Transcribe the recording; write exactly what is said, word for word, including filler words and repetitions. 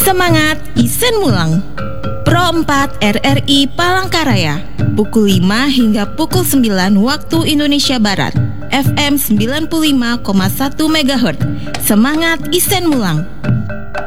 Semangat Isen Mulang. Pro empat R R I Palangkaraya, pukul lima hingga pukul sembilan waktu Indonesia Barat, F M sembilan puluh lima koma satu megahertz. Semangat Isen Mulang.